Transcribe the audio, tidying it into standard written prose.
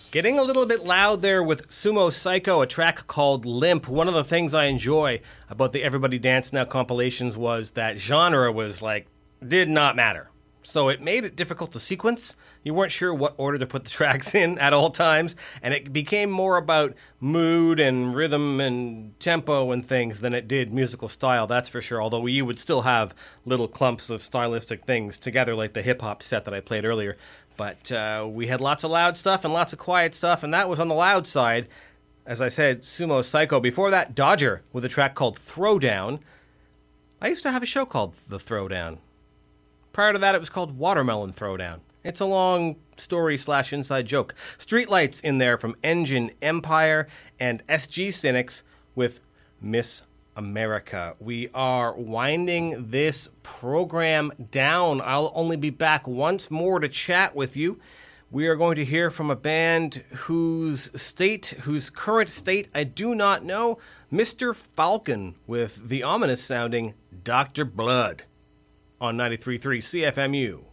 Getting a little bit loud there with Sumo Psycho, a track called Limp. One of the things I enjoy about the Everybody Dance Now compilations was that genre was did not matter. So it made it difficult to sequence. You weren't sure what order to put the tracks in at all times, and it became more about mood and rhythm and tempo and things than it did musical style, that's for sure, although you would still have little clumps of stylistic things together like the hip-hop set that I played earlier. But we had lots of loud stuff and lots of quiet stuff, and that was on the loud side. As I said, Sumo Psycho. Before that, Dodger with a track called Throwdown. I used to have a show called The Throwdown. Prior to that, it was called Watermelon Throwdown. It's a long story / inside joke. Streetlights in there from Engine Empire and SG Cynics with Miss America. We are winding this program down. I'll only be back once more to chat with you. We are going to hear from a band whose current state I do not know, Mr. Falcon with the ominous sounding Dr. Blood on 93.3 CFMU.